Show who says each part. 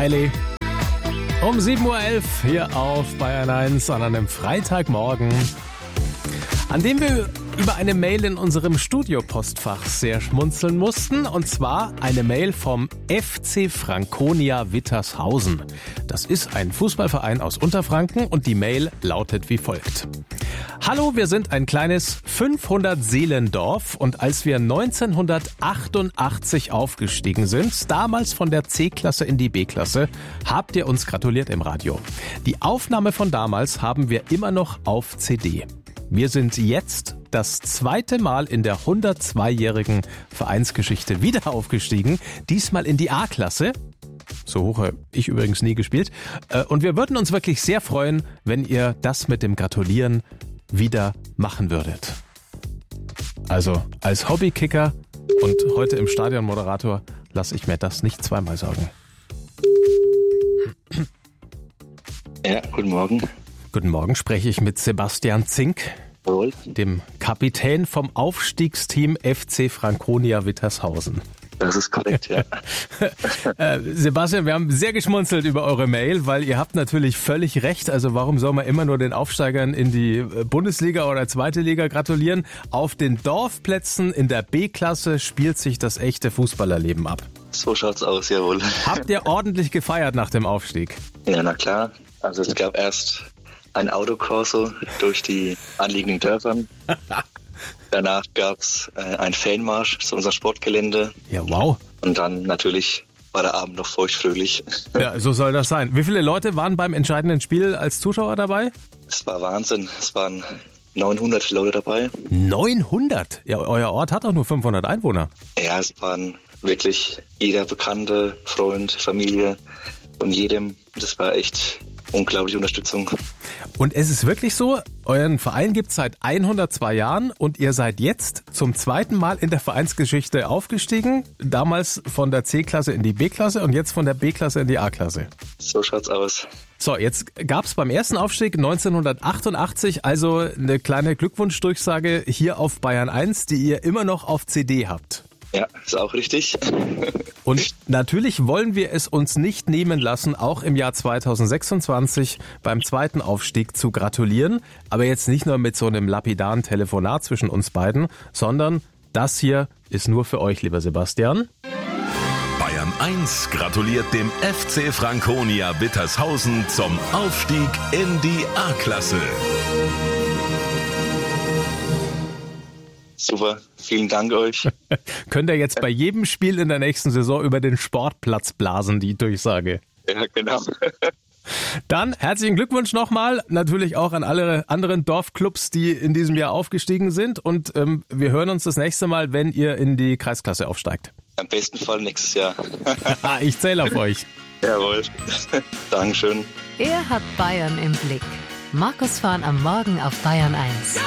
Speaker 1: Miley. Um 7.11 Uhr hier auf Bayern 1 an einem Freitagmorgen, an dem wir über eine Mail in unserem Studiopostfach sehr schmunzeln mussten. Und zwar eine Mail vom FC Franconia Wittershausen. Das ist ein Fußballverein aus Unterfranken und die Mail lautet wie folgt. Hallo, wir sind ein kleines 500-Seelendorf und als wir 1988 aufgestiegen sind, damals von der C-Klasse in die B-Klasse, habt ihr uns gratuliert im Radio. Die Aufnahme von damals haben wir immer noch auf CD. Wir sind jetzt das zweite Mal in der 102-jährigen Vereinsgeschichte wieder aufgestiegen, diesmal in die A-Klasse. So hoch habe ich übrigens nie gespielt. Und wir würden uns wirklich sehr freuen, wenn ihr das mit dem Gratulieren wieder machen würdet. Also als Hobbykicker und heute im Stadionmoderator lasse ich mir das nicht zweimal sagen.
Speaker 2: Ja, guten Morgen.
Speaker 1: Guten Morgen, spreche ich mit Sebastian Zink, dem Kapitän vom Aufstiegsteam FC Franconia Wittershausen.
Speaker 2: Das ist korrekt, ja.
Speaker 1: Sebastian, wir haben sehr geschmunzelt über eure Mail, weil ihr habt natürlich völlig recht. Also warum soll man immer nur den Aufsteigern in die Bundesliga oder zweite Liga gratulieren? Auf den Dorfplätzen in der B-Klasse spielt sich das echte Fußballerleben ab.
Speaker 2: So schaut's aus, jawohl.
Speaker 1: Habt ihr ordentlich gefeiert nach dem Aufstieg?
Speaker 2: Ja, na klar. Also es gab erst ein Autokorso durch die anliegenden Dörfern. Danach gab's einen Fanmarsch zu unserem Sportgelände.
Speaker 1: Ja, wow.
Speaker 2: Und dann natürlich war der Abend noch feuchtfröhlich.
Speaker 1: Ja, so soll das sein. Wie viele Leute waren beim entscheidenden Spiel als Zuschauer dabei?
Speaker 2: Es war Wahnsinn. Es waren 900 Leute dabei.
Speaker 1: 900? Ja, euer Ort hat doch nur 500 Einwohner.
Speaker 2: Ja, es waren wirklich jeder Bekannte, Freund, Familie von jedem. Das war echt unglaubliche Unterstützung.
Speaker 1: Und es ist wirklich so, euren Verein gibt es seit 102 Jahren und ihr seid jetzt zum zweiten Mal in der Vereinsgeschichte aufgestiegen. Damals von der C-Klasse in die B-Klasse und jetzt von der B-Klasse in die A-Klasse.
Speaker 2: So schaut's aus.
Speaker 1: So, jetzt gab es beim ersten Aufstieg 1988 also eine kleine Glückwunschdurchsage hier auf Bayern 1, die ihr immer noch auf CD habt.
Speaker 2: Ja, ist auch richtig.
Speaker 1: Und natürlich wollen wir es uns nicht nehmen lassen, auch im Jahr 2026 beim zweiten Aufstieg zu gratulieren. Aber jetzt nicht nur mit so einem lapidaren Telefonat zwischen uns beiden, sondern das hier ist nur für euch, lieber Sebastian.
Speaker 3: Bayern 1 gratuliert dem FC Franconia Wittershausen zum Aufstieg in die A-Klasse.
Speaker 2: Super, vielen Dank euch.
Speaker 1: Könnt ihr jetzt bei jedem Spiel in der nächsten Saison über den Sportplatz blasen, die Durchsage.
Speaker 2: Ja, genau.
Speaker 1: Dann herzlichen Glückwunsch nochmal, natürlich auch an alle anderen Dorfclubs, die in diesem Jahr aufgestiegen sind. Und wir hören uns das nächste Mal, wenn ihr in die Kreisklasse aufsteigt.
Speaker 2: Am besten Fall nächstes Jahr.
Speaker 1: Ich zähle auf euch.
Speaker 2: Jawohl. Dankeschön.
Speaker 4: Er hat Bayern im Blick. Markus Fahn am Morgen auf Bayern 1.